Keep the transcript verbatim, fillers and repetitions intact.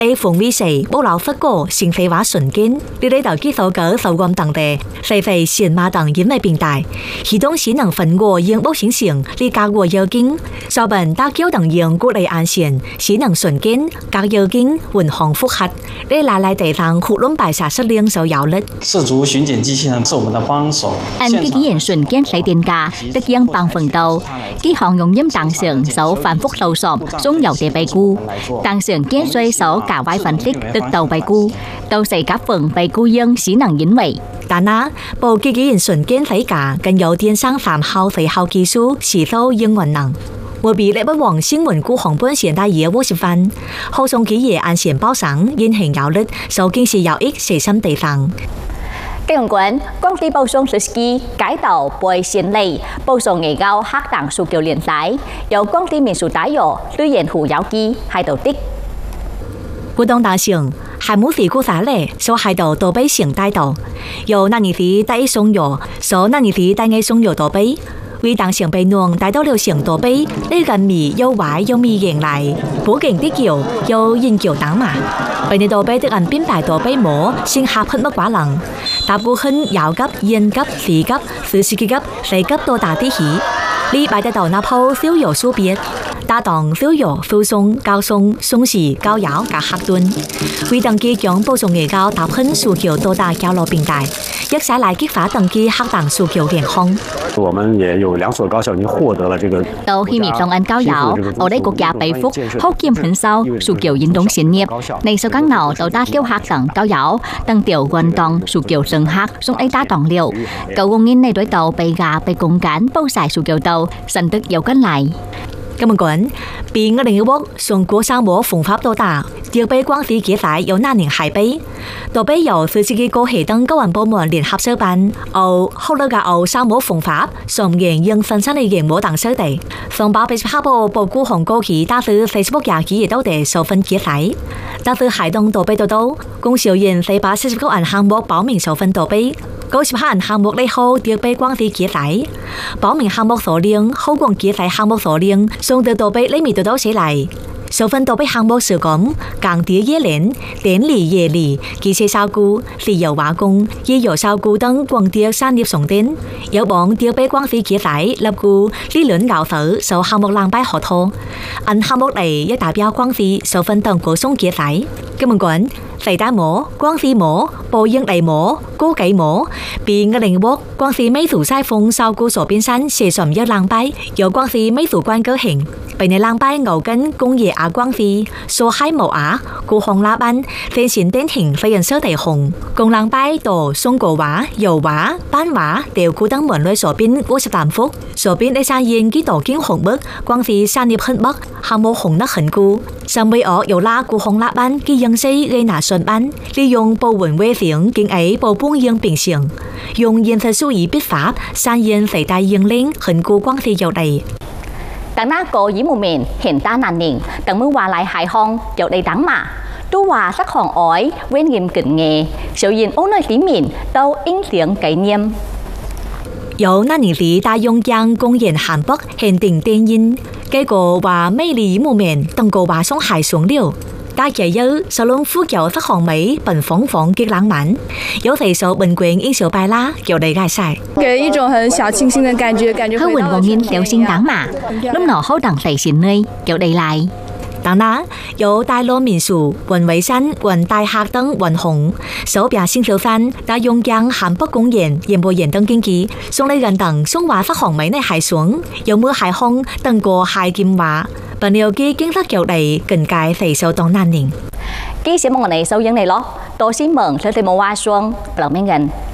A 風味時不老佛果性非話純堅，你呢度基礎嘅受光等地，非非顯馬等因為變大，其中是能分我應不形成，你加我要經，所本大橋等應鼓勵安全，是能純堅，加要經運行複合，你來來地方胡亂擺下失靈受搖力。 四足巡檢機器人是我們的幫手。 按機器人純堅水電價，得應幫奮鬥，機項用音當成手反覆搜索，中有地被估，當成堅水手。cả vai phân tích được tàu bay cu, tàu xây các phần bay cu dương xí năng dính vậy. 但係，部機器人純堅水價更有電商反後肥後技術是都應運能。我比你不往新聞股紅本現代嘢五十分，後送企業安全包商現行效率，受經濟效益細心地方。 Các đồng quân, công ty bảo sung Suzuki cải tạo bồi xiên lầy, bảo sung nghề cao hát đảng số kiểu liên tái,由công ty民宿打油對研湖有機hai đầu tích. 活動大型，海母肥股啥嘞？所海島都被成帶到，由那年肥帶送油，所那年肥帶嘅送油都被，為當成被弄帶到了成都被，呢個米又壞又米型嚟，保勁啲橋又研究等嘛，被你都被啲人編排都被摸，先下噴乜寡能，搭股亨油急、煙急、肥急、四十幾急、四急都打啲起，呢擺得到那鋪燒油酥別。搭檔燒油、附送、交送、送時、交油、加客頓，為登記將保送嘅交搭噴訴求到達交流平台，一齊來激發登記客檔訴求健康。 我們也有兩所高校已經獲得了這個。 到希望上岸交友，我哋國家備福好劍很收訴求引動產業，嚟數間樓到達tiêu客檔交友，登調運動訴求上客送 A 搭檔料，舊公園呢對到被gà被共揀包晒訴求到，神得有跟嚟。 咁樣講，變我哋嘅屋從國生活方法到達，調俾光飛機仔有哪年海備，到俾由四十幾個系等高運部門聯合收辦，後後來嘅後生活方法，上營用新生嘅營模等收地，上包俾拍部報告紅高期，打至 Facebook 廿幾亦都地受分機仔，打至海東到俾到到，公小人四百四十九人項目保明受分到俾。九十八人項目呢後調俾光飛機仔，保明項目數量好光機仔項目數量，送到到俾呢面到到起嚟。受分到俾項目是咁，鋼鐵冶煉、電力冶煉、機械燒固、石油化工、醫藥燒固等光電產業重點，有望調俾光飛機仔立固理論教授受項目兩百合托，按項目嚟一代表光飛受分等過送機仔，咁樣講。肥蛋膜、光飛膜、保應泥膜、高幾膜，變嘅靈屋，光飛美圖西風受顧所變身，寫上一冷擺，由光飛美圖關個型，被你冷擺牛筋工業亞光飛，所嗨無亞，顧紅拉班，非前典型非人收地紅，共冷擺到松果畫、油畫、斑畫，đều顧登門類所變五十tám幅，所變ใน山yên幾道經紅筆，光飛山葉很筆，項目紅得很顧，上尾我又拉顧紅拉班，幾樣式gây拿順班，利用報雲微型經ấy報半樣變成，用現實數以筆法，山yên肥大樣領，很顧光飛有地。 等那個以門面hiện ta難寧，等มื่อ話來海康有地等嘛，都話sắc hòn ói quen nghiêm kính nghề, sự hiện ôn nơi tí miền đâu in tiếng cái niệm. 有那年里大用將公園韓北限定電音，結果話美麗無面，等個話送海上了。大家有手龍呼叫sắc hòn美本房房極浪漫，有肥手本quyền英小白啦，有地介曬， 給人一種很小清新的感覺，感覺。 佢換個音調性等嘛，lúc nào好等肥線nơi有地嚟。 當然有大羅民宿、雲尾山、雲大客等雲紅，手邊新潮山大用將韓北公園演播演燈經濟，送嚟人等送話sắc hòn美ใน海上，有冇海空等過海劍話，朋友嘅經得有地更加肥手當難寧。 Ký sẽ mong ngày sau dân này lo, tôi xin mừng sẽ tìm một hoa xuân, lần mấy nghìn.